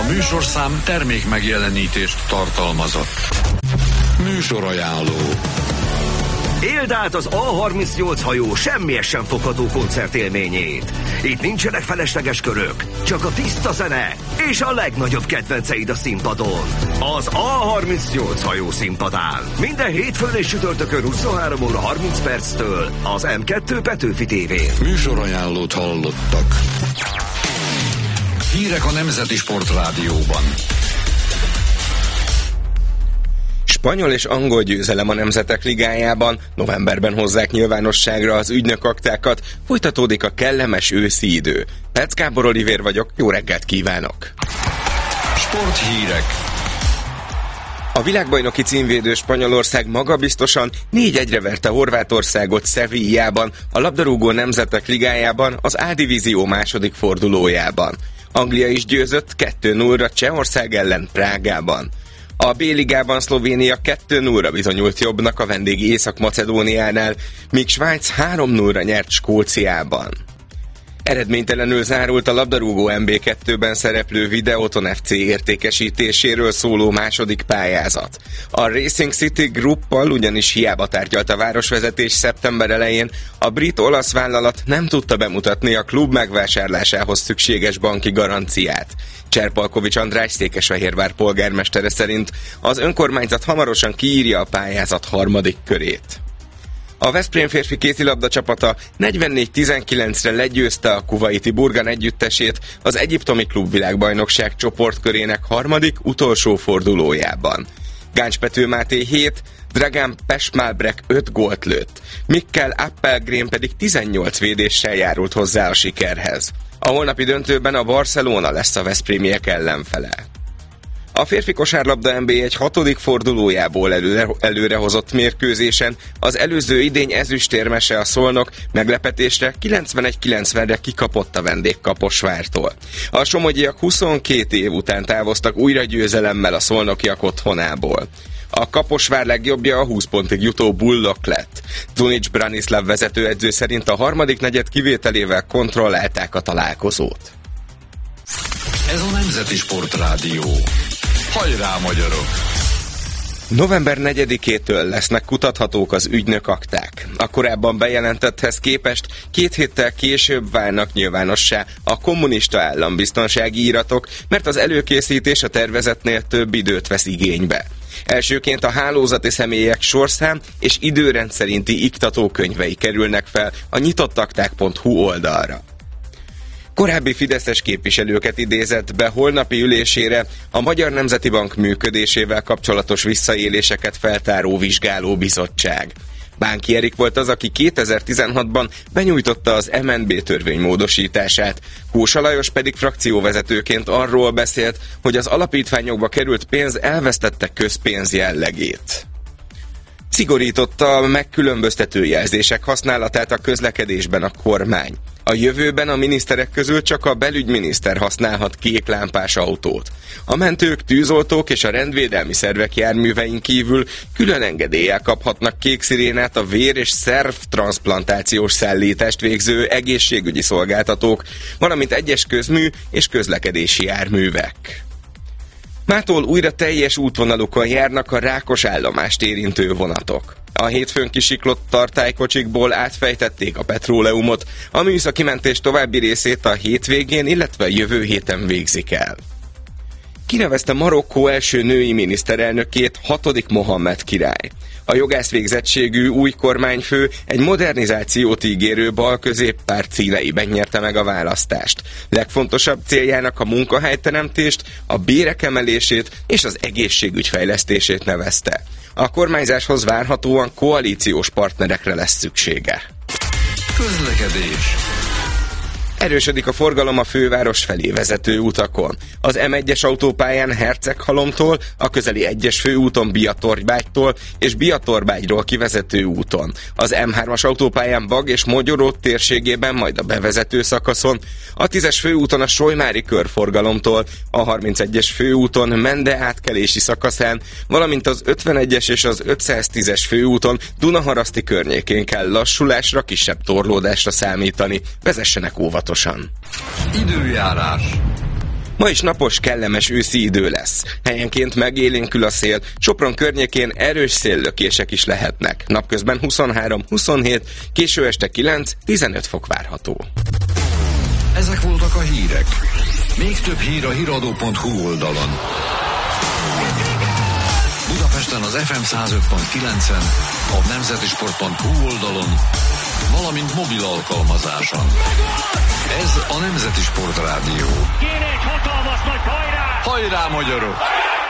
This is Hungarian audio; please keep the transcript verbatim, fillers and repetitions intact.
A műsorszám termék megjelenítést tartalmazott. Műsorajánló. Éld át az á harmincnyolc hajó semmies sem fogható koncertélményét. Itt nincsenek felesleges körök, csak a tiszta zene és a legnagyobb kedvenceid a színpadon. Az á harmincnyolc hajó színpadán. Minden hétfőn és csütörtökön huszonhárom óra harminc perctől az em kettő Petőfi tévén. Műsorajánlót hallottak. Hírek a Nemzeti Sportrádióban. Spanyol és angol győzelem a Nemzetek Ligájában, novemberben hozzák nyilvánosságra az ügynökaktákat, folytatódik a kellemes őszi idő. Perc Gábor Olivér vagyok, jó reggelt kívánok! Sporthírek. A világbajnoki címvédő Spanyolország magabiztosan négy egyre verte Horvátországot Sevillában, a labdarúgó Nemzetek Ligájában, az A-divízió második fordulójában. Anglia is győzött kettő nullra Csehország ellen Prágában. A B-ligában Szlovénia kettő nullra bizonyult jobbnak a vendégi Észak-Macedóniánál, míg Svájc három nullra nyert Skóciában. Eredménytelenül zárult a labdarúgó em bé kettőben szereplő Videoton ef cé értékesítéséről szóló második pályázat. A Racing City Gruppal ugyanis hiába tárgyalt a városvezetés szeptember elején, a brit-olasz vállalat nem tudta bemutatni a klub megvásárlásához szükséges banki garanciát. Cserpalkovics András Székesfehérvár polgármestere szerint az önkormányzat hamarosan kiírja a pályázat harmadik körét. A Veszprém férfi kézilabda csapata negyvennégy tizenkilencre legyőzte a kuvaiti Burgan együttesét az egyiptomi klubvilágbajnokság csoportkörének harmadik, utolsó fordulójában. Gáncs Pető Máté hét, Dragan Pesmalbrek öt gólt lőtt, Mikkel Appelgren pedig tizennyolc védéssel járult hozzá a sikerhez. A holnapi döntőben a Barcelona lesz a veszprémiek ellenfele. A férfi kosárlabda en bé egy hatodik fordulójából előre, előrehozott mérkőzésen az előző idény ezüstérmese a Szolnok meglepetésre kilencvenegy kilencvenre kikapott a vendég Kaposvártól. A somogyiak huszonkét év után távoztak újra győzelemmel a szolnokiak otthonából. A Kaposvár legjobbja a húsz pontig jutó Bullok lett. Zunic Branislav vezetőedző szerint a harmadik negyed kivételével kontrollálták a találkozót. Ez a Nemzeti Sportrádió. Hajrá, magyarok! november negyedikétől lesznek kutathatók az ügynökakták. A korábban bejelentetthez képest két héttel később válnak nyilvánossá a kommunista állambiztonsági iratok, mert az előkészítés a tervezetnél több időt vesz igénybe. Elsőként a hálózati személyek sorszám és időrend szerinti iktatókönyvei kerülnek fel a nyitottakták pont hu oldalra. Korábbi fideszes képviselőket idézett be holnapi ülésére a Magyar Nemzeti Bank működésével kapcsolatos visszaéléseket feltáró vizsgálóbizottság. Bánki Erik volt az, aki kétezer-tizenhatban benyújtotta az em en bé törvény módosítását. Kósa Lajos pedig frakcióvezetőként arról beszélt, hogy az alapítványokba került pénz elvesztette közpénz jellegét. Szigorította a megkülönböztető jelzések használatát a közlekedésben a kormány. A jövőben a miniszterek közül csak a belügyminiszter használhat kék lámpás autót. A mentők, tűzoltók és a rendvédelmi szervek járművein kívül külön engedéllyel kaphatnak kék szirénát a vér- és szervtranszplantációs szállítást végző egészségügyi szolgáltatók, valamint egyes közmű és közlekedési járművek. Mától újra teljes útvonalukon járnak a Rákos állomást érintő vonatok. A hétfőn kisiklott tartálykocsikból átfejtették a petróleumot, a műszaki mentés további részét a hétvégén, illetve a jövő héten végzik el. Kinevezte Marokkó első női miniszterelnökét, hatodik Mohammed király. A jogász végzettségű új kormányfő egy modernizációt ígérő bal-középpárt színeiben nyerte meg a választást. Legfontosabb céljának a munkahelyteremtést, a bérek emelését és az egészségügy fejlesztését nevezte. A kormányzáshoz várhatóan koalíciós partnerekre lesz szüksége. Közlekedés. Erősödik a forgalom a főváros felé vezető utakon. Az em egyes autópályán Herceghalomtól, a közeli egyes főúton Biatorbágytól és Biatorbágyról kivezető úton. Az em hármas autópályán Bag és Mogyoró térségében, majd a bevezető szakaszon, a tízes főúton a Solymári körforgalomtól, a harmincegyes főúton Mende átkelési szakaszán, valamint az ötvenegyes és az ötszáztízes főúton Dunaharaszti környékén kell lassulásra, kisebb torlódásra számítani. Vezessenek óvatosan. Időjárás. Ma is napos, kellemes őszi idő lesz. Helyenként megélénkül a szél, Sopron környékén erős széllökések is lehetnek. Napközben huszonhárom huszonhét, késő este kilenc-tizenöt fok várható. Ezek voltak a hírek. Még több hír a híradó pont hu oldalon. Budapesten az ef em száz öt pont kilencen, a nemzetisport pont hu oldalon, valamint mobil alkalmazáson. Ez a Nemzeti Sport Rádió. Kéne egy hatalmas nagy hajrá! Hajrá, magyarok!